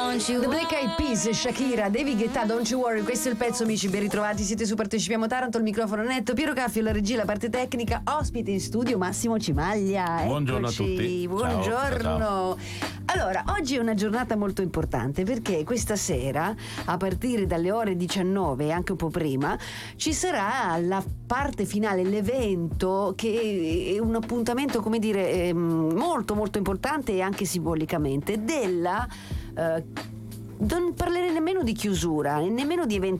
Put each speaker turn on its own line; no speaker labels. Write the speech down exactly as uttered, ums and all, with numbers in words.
Don't you
The Black Eyed Peas, Shakira, David Guetta, Don't You Worry. Questo è il pezzo, amici, ben ritrovati. Siete su Partecipiamo Taranto, il microfono netto, Piero Caffio, la regia, la parte tecnica. Ospite in studio Massimo Cimaglia.
Buongiorno
Eccoci.
a tutti.
Buongiorno.
Ciao, ciao.
Allora, oggi è una giornata molto importante perché questa sera, a partire dalle ore diciannove e anche un po' prima, ci sarà la parte finale, l'evento, che è un appuntamento, come dire, ehm, molto molto importante e anche simbolicamente della... Eh, non parlerei nemmeno di chiusura e nemmeno di evento